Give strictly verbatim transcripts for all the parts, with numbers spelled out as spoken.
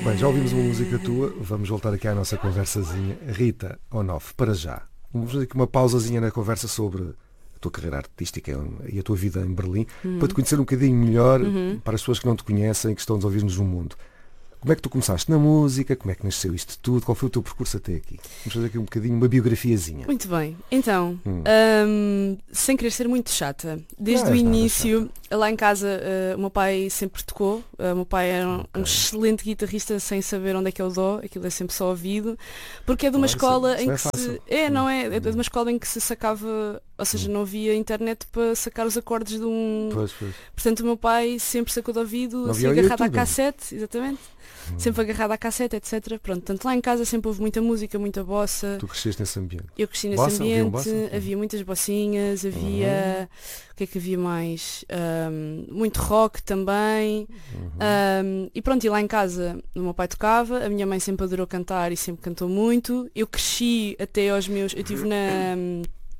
Bem, já ouvimos uma música tua, vamos voltar aqui à nossa conversazinha. Rita Onoff, para já. Vamos fazer aqui uma pausazinha na conversa sobre a tua carreira artística e a tua vida em Berlim, uhum. para te conhecer um bocadinho melhor, uhum. para as pessoas que não te conhecem e que estão a ouvir-nos no mundo. Como é que tu começaste na música? Como é que nasceu isto tudo? Qual foi o teu percurso até aqui? Vamos fazer aqui um bocadinho uma biografiazinha. Muito bem. Então, hum. um, sem querer ser muito chata, desde Não, o início, lá em casa, uh, o meu pai sempre tocou. Uh, o meu pai era um, okay. um excelente guitarrista sem saber onde é que eu dou. Aquilo é sempre só ouvido. Porque é de uma ah, escola isso, em isso que é se... É, não é? É de uma escola em que se sacava... Ou seja, não havia internet para sacar os acordes de um... Pois, pois. Portanto, o meu pai sempre sacou de ouvido, assim, agarrado à cassete, exatamente. Hum. Sempre agarrado à cassete, etcétera. Pronto, tanto lá em casa sempre houve muita música, muita bossa. Tu cresceste nesse ambiente? Eu cresci nesse bossa? ambiente, Havia, um bossa? havia muitas bossinhas, havia... Uhum. O que é que havia mais? Um, muito rock também. Uhum. Um, e pronto, e lá em casa o meu pai tocava, a minha mãe sempre adorou cantar e sempre cantou muito. Eu cresci até aos meus... Eu estive na um,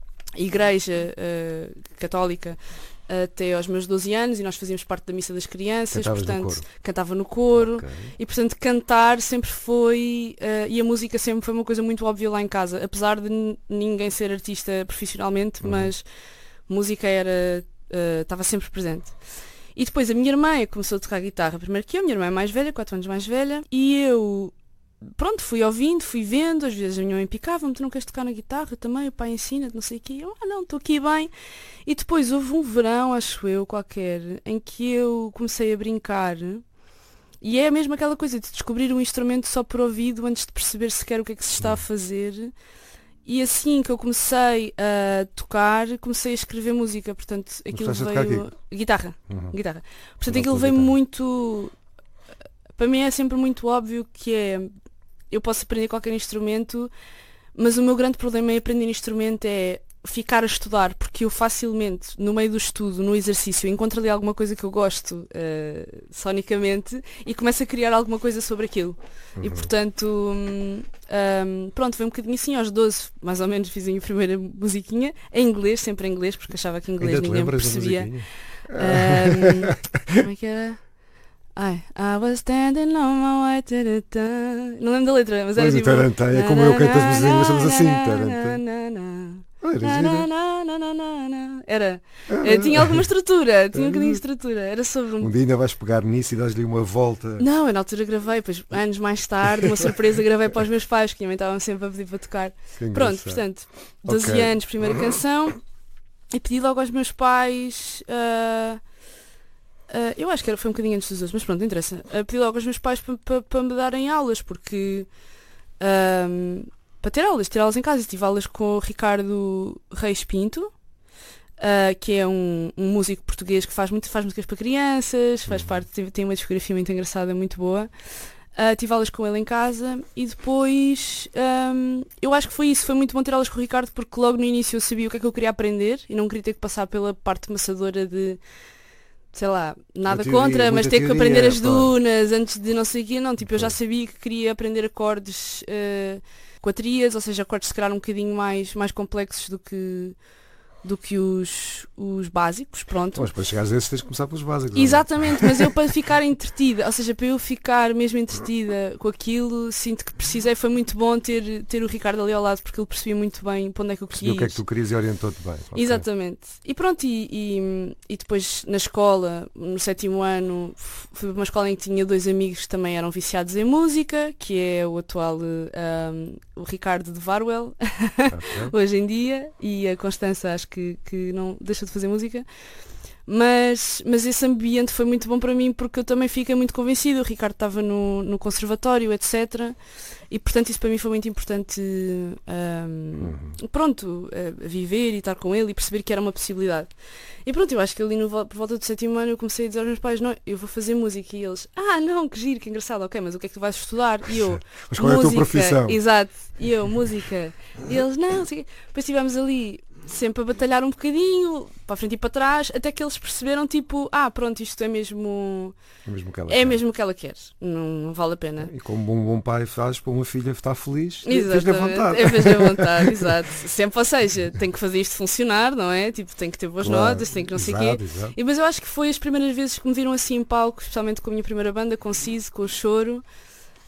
igreja uh, católica até aos meus doze anos e nós fazíamos parte da missa das crianças. Cantavas portanto, no coro. Cantava no coro. Okay. E portanto cantar sempre foi, uh, e a música sempre foi uma coisa muito óbvia lá em casa, apesar de n- ninguém ser artista profissionalmente, uhum. mas música era, estava uh, sempre presente. E depois a minha irmã começou a tocar guitarra primeiro que eu, a minha irmã é mais velha, quatro anos mais velha, e eu pronto, fui ouvindo, fui vendo, às vezes a minha mãe picava-me, tu não queres tocar na guitarra também, o pai ensina-te, não sei o quê, eu, ah não, estou aqui bem. E depois houve um verão, acho eu, qualquer, em que eu comecei a brincar, e é mesmo aquela coisa de descobrir um instrumento só por ouvido antes de perceber sequer o que é que se está a fazer. E assim que eu comecei a tocar, comecei a escrever música, portanto aquilo veio... Guitarra, uhum. guitarra. Portanto aquilo veio guitarra. Muito... Para mim é sempre muito óbvio que é... Eu posso aprender qualquer instrumento, mas o meu grande problema em aprender instrumento é ficar a estudar, porque eu facilmente, no meio do estudo, no exercício, encontro ali alguma coisa que eu gosto uh, sonicamente e começo a criar alguma coisa sobre aquilo. Uhum. E portanto, um, um, pronto, foi um bocadinho assim, aos doze, mais ou menos, fiz a minha primeira musiquinha, em inglês, sempre em inglês, porque achava que em inglês ainda ninguém me percebia. Um, como é que era? Ai, I was standing on my way to the town. Não lembro da letra, mas era tipo... Tarantã, é como eu canto as musiquinhas, mas somos assim. Era, era, tinha alguma estrutura, tinha um bocadinho de estrutura, era sobre um... Um dia ainda vais pegar nisso e dás-lhe uma volta. Não, eu na altura gravei, depois anos mais tarde, uma surpresa, gravei para os meus pais, que também estavam sempre a pedir para tocar. Pronto, portanto, doze okay. anos, primeira canção, e pedi logo aos meus pais... Uh, Uh, eu acho que era, foi um bocadinho antes dos dois, mas pronto, não interessa. Uh, pedi logo aos meus pais para pa, pa me darem aulas, porque um, para ter aulas, ter aulas em casa. Tive aulas com o Ricardo Reis Pinto, uh, que é um, um músico português que faz, muito, faz músicas para crianças, faz uhum. parte, tem, tem uma discografia muito engraçada, muito boa. Uh, tive aulas com ele em casa e depois um, eu acho que foi isso, foi muito bom ter aulas com o Ricardo, porque logo no início eu sabia o que é que eu queria aprender e não queria ter que passar pela parte maçadora de... sei lá, nada teoria, contra, mas ter que aprender as dunas pá. Antes de não sei o quê, não, tipo, eu já sabia que queria aprender acordes uh, com a tríade, ou seja, acordes se calhar um bocadinho mais, mais complexos do que, do que os, os básicos, pronto. Mas para chegares a esses tens de começar pelos básicos. Exatamente, mas eu para ficar entretida, ou seja, para eu ficar mesmo entretida com aquilo, sinto que precisei, foi muito bom ter, ter o Ricardo ali ao lado, porque ele percebia muito bem para onde é que eu queria. E o que é que tu querias e orientou-te bem. Okay. Exatamente. E pronto, e, e, e depois na escola, no sétimo ano, fui para uma escola em que tinha dois amigos que também eram viciados em música, que é o atual um, o Ricardo de Varwell, okay. hoje em dia, e a Constança, acho que Que, que não deixa de fazer música, mas, mas esse ambiente foi muito bom para mim, porque eu também fiquei muito convencida. O Ricardo estava no, no conservatório, etcétera, e portanto isso para mim foi muito importante, um, uhum. pronto, a, a viver e estar com ele e perceber que era uma possibilidade. E pronto, eu acho que ali no, por volta do sétimo ano eu comecei a dizer aos meus pais, não, eu vou fazer música, e eles, ah não, que giro, que engraçado, ok, mas o que é que tu vais estudar? E eu, mas qual música, é a tua profissão? Exato, e eu, música, e eles, não, não sei o quê. Depois estivemos ali sempre a batalhar um bocadinho, para a frente e para trás, até que eles perceberam, tipo, ah, pronto, isto é mesmo é mesmo o que ela é quer, mesmo que ela quer. Não, não vale a pena. E como um bom pai faz para uma filha estar feliz, fez-lhe a vontade. É fez-lhe a vontade, exato. Sempre, ou seja, tem que fazer isto funcionar, não é? Tipo, tem que ter boas claro, notas, tem que não sei o quê. Exato. E, mas eu acho que foi as primeiras vezes que me viram assim em palco, especialmente com a minha primeira banda, com o Ciso, com o Choro.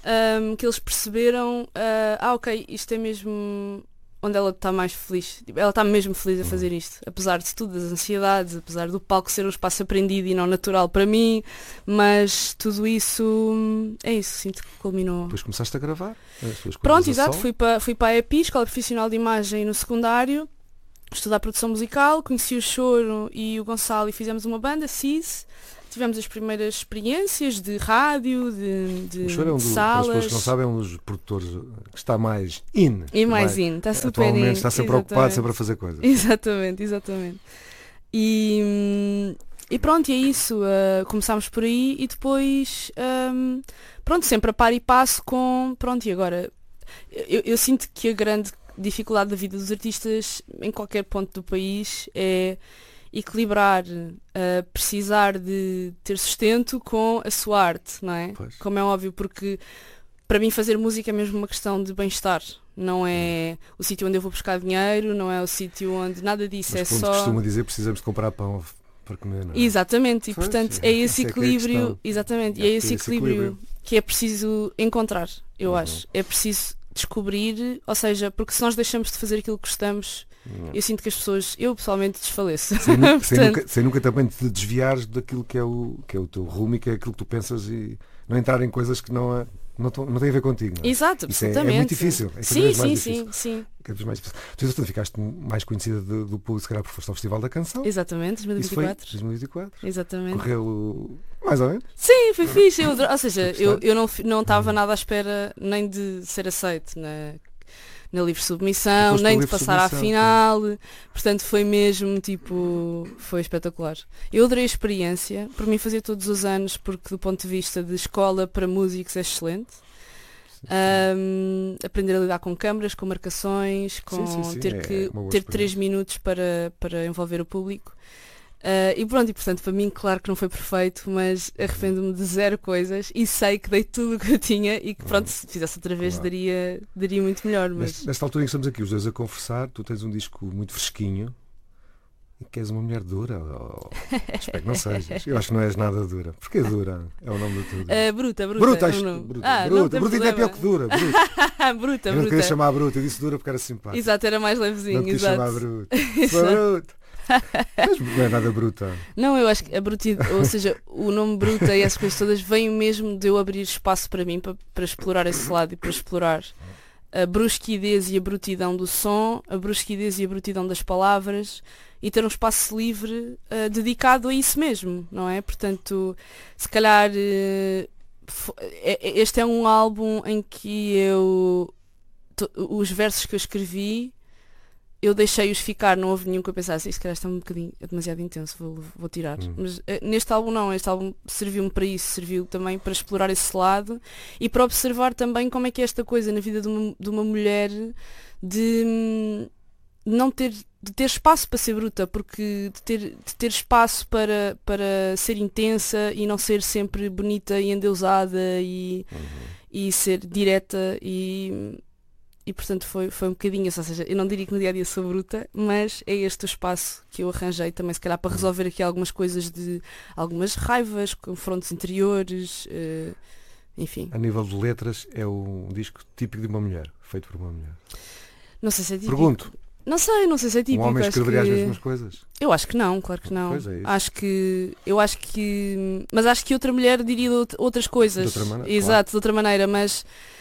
um, que eles perceberam, uh, ah ok, isto é mesmo onde ela está mais feliz. Ela está mesmo feliz a fazer isto, apesar de tudo, das ansiedades, apesar do palco ser um espaço aprendido e não natural para mim, mas tudo isso é isso, sinto que culminou. Depois começaste a gravar as tuas Pronto, coisas a exato, solo. fui para, fui para a E P I, Escola Profissional de Imagem, no secundário, estudar produção musical, conheci o Choro e o Gonçalo e fizemos uma banda, C I S. Tivemos as primeiras experiências de rádio, de, de O Choro é um de dos, para as salas. pessoas que não sabem, é um dos produtores que está mais in. E mais vai- in, está super Atualmente in. está sempre exatamente. ocupado, sempre a fazer coisas. Exatamente, exatamente. E, hum, e pronto, e é isso. uh, começámos por aí e depois, hum, pronto, sempre a par e passo com, pronto, e agora, eu, eu sinto que a grande dificuldade da vida dos artistas em qualquer ponto do país é equilibrar, uh, precisar de ter sustento com a sua arte, não é? Pois. Como é óbvio, porque para mim fazer música é mesmo uma questão de bem-estar. Não é o sítio onde eu vou buscar dinheiro, não é o sítio onde nada disso Mas é como só... costuma dizer, precisamos de comprar pão para comer, não é? Exatamente, e Pois, portanto é, é esse essa é que é a equilíbrio, questão. exatamente, e Acho é que esse é esse equilíbrio equilíbrio. que é preciso encontrar, eu Uhum. acho. É preciso descobrir, ou seja, porque se nós deixamos de fazer aquilo que gostamos, Não. eu sinto que as pessoas, eu pessoalmente desfaleço. Sem, nu- sem Portanto, nunca, sem nunca também te desviares daquilo que é o, que é o teu rumo e que é aquilo que tu pensas e não entrar em coisas que não, é, não, tão- não têm a ver contigo. Não é? Exato, Isso é- é absolutamente. muito difícil, é cada sim, vez mais sim, difícil. sim, sim. Cada vez mais difícil. Tu, entretanto, ficaste mais conhecida do, do público, se calhar, por foste ao Festival da Canção. Exatamente, Isso foi em dois mil e vinte e quatro. dois mil e vinte e quatro. Exatamente. Correu mais ou menos. Sim, foi fixe. Eu, ou seja, Tu eu, gostaste? eu não fi- não estava nada à espera nem de ser aceite na, na livre submissão, Foste na nem de livre passar à submissão, final. Portanto, foi mesmo tipo. Foi espetacular. Eu adorei a experiência. Para mim, fazia todos os anos, porque do ponto de vista de escola para músicos é excelente. Ahm, aprender a lidar com câmaras, com marcações, com Sim, sim, sim, ter é que uma boa ter experiência. três minutos para, para envolver o público. Ah, e pronto, e portanto, para mim, claro que não foi perfeito, mas arrependo-me de zero coisas e sei que dei tudo o que eu tinha e que pronto, se fizesse outra vez Claro. daria, daria muito melhor. Mas Nesta, nesta altura em que estamos aqui os dois a conversar, tu tens um disco muito fresquinho e que és uma mulher dura. Ou... Espero que não sejas. Eu acho que não és nada dura. Porquê dura? É o nome do teu disco. ah, bruta, bruta. Bruta, é o isto- nome. bruta, Ah, não bruta, tem bruta ainda é pior que problema. dura. Bruta. bruta, Eu não te bruta. queria chamar bruta, eu disse dura porque era simpático. Exato, era mais Não te levezinho, quis exato. chamar bruta. Sou bruta. Mas não é nada bruta. Não, eu acho que a brutidão, ou seja, o nome bruta e essas coisas todas vêm mesmo de eu abrir espaço para mim, para, para explorar esse lado e para explorar a brusquidez e a brutidão do som, a brusquidez e a brutidão das palavras e ter um espaço livre uh, dedicado a isso mesmo, não é? Portanto, se calhar uh, fo- é- é- este é um álbum em que eu to- os versos que eu escrevi eu deixei-os ficar, não houve nenhum que eu pensasse, isto se calhar está um bocadinho é demasiado intenso, vou, vou tirar. Hum. Mas eh, neste álbum não, este álbum serviu-me para isso, serviu também para explorar esse lado e para observar também como é que é esta coisa na vida de uma, de uma mulher de hum, não ter, de ter espaço para ser bruta, porque de ter, de ter espaço para, para ser intensa e não ser sempre bonita e endeusada e, e ser direta e E portanto foi, foi um bocadinho isso, ou seja, eu não diria que no dia a dia sou bruta, mas é este o espaço que eu arranjei também, se calhar para resolver aqui algumas coisas de algumas raivas, confrontos interiores, uh, enfim. A nível de letras, é um disco típico de uma mulher, feito por uma mulher. Não sei se é típico. Pergunto, Não sei, não sei se é típico. um homem acho escreveria que... as mesmas coisas? Eu acho que não, claro que não. Pois é isso. Acho que. Eu acho que. Mas acho que outra mulher diria de out- outras coisas. De outra maneira, Exato, de outra maneira, mas.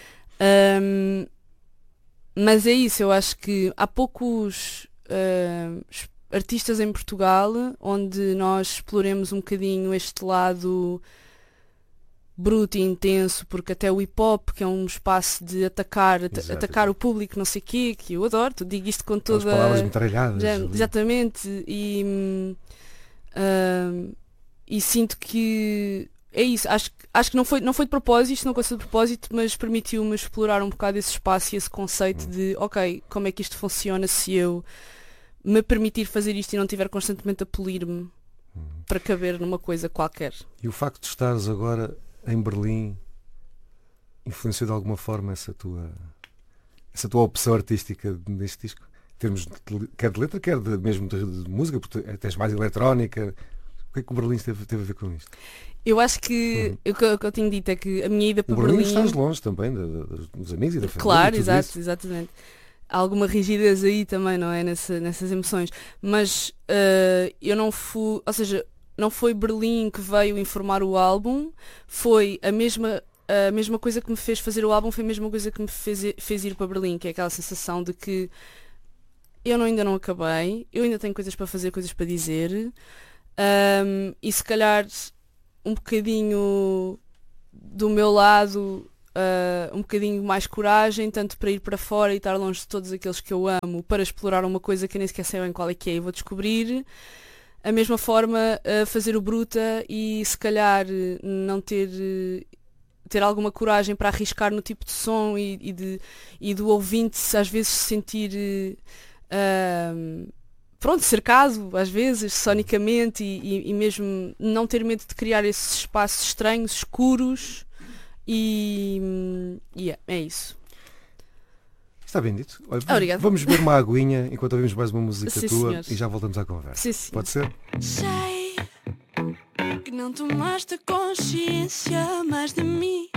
hum, mas é isso, eu acho que há poucos hum, es- artistas em Portugal onde nós exploremos um bocadinho este lado bruto e intenso, porque até o hip hop, que é um espaço de atacar, at- Exato, atacar exato. o público, não sei o quê, que eu adoro, tu digo isto com As toda palavras metralhadas. já- ali. exatamente, e, hum, hum, e sinto que é isso, acho, que- acho que não foi, não foi de propósito, isto não aconteceu de propósito, mas permitiu-me explorar um bocado esse espaço e esse conceito de, ok, como é que isto funciona se eu me permitir fazer isto e não estiver constantemente a polir-me para caber numa coisa qualquer. E o facto de estares agora em Berlim influenciou de alguma forma essa tua, essa tua opção artística neste disco? Em termos de, quer de letra, quer de, mesmo de, de música, porque tu tens mais eletrónica. O que é que o Berlim teve, teve a ver com isto? Eu acho que Uhum. o que, o que eu tinha dito é que a minha ida O para Berlim Berlim. estás longe também de- de- dos amigos e da família. Claro, e tudo exato, isso. exatamente. Há alguma rigidez aí também, não é? Nessa, nessas emoções. Mas eh, eu não fui, ou seja, não foi Berlim que veio informar o álbum, foi a mesma, a mesma coisa que me fez fazer o álbum, foi a mesma coisa que me fez, i- fez ir para Berlim, que é aquela sensação de que eu não, ainda não acabei, eu ainda tenho coisas para fazer, coisas para dizer, ahm, e se calhar um bocadinho do meu lado, ah, um bocadinho mais coragem, tanto para ir para fora e estar longe de todos aqueles que eu amo, para explorar uma coisa que eu nem sequer sei bem qual é que é e vou descobrir. A mesma forma, ah, fazer o Bruta e se calhar eh, não ter, eh, ter alguma coragem para arriscar no tipo de som e, e de, e do ouvinte às vezes se sentir eh, ahm, pronto, cercado às vezes, sonicamente e, e- e mesmo não ter medo de criar esses espaços estranhos, escuros e, hum, e é, é isso. Está bem dito. Olha, Ah, obrigada. vamos beber uma aguinha enquanto ouvimos mais uma música Sim, tua senhores. e já voltamos à conversa. Sim, sim. Pode ser? Sei que não tomaste consciência mais de mim.